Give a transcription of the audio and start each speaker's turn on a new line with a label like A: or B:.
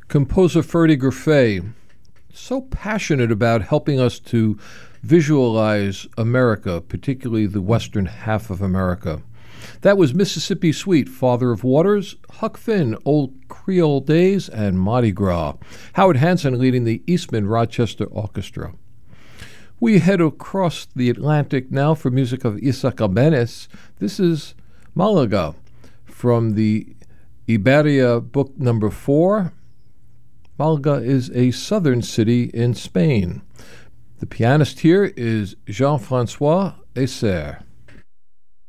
A: Composer Ferdy Greffé, so passionate about helping us to visualize America, particularly the western half of America. That was Mississippi Suite, Father of Waters, Huck Finn, Old Creole Days, and Mardi Gras. Howard Hanson leading the Eastman Rochester Orchestra. We head across the Atlantic now for music of Isaac Albéniz. This is Malaga from the Iberia book number 4. Malaga is a southern city in Spain. The pianist here is Jean-François Acer.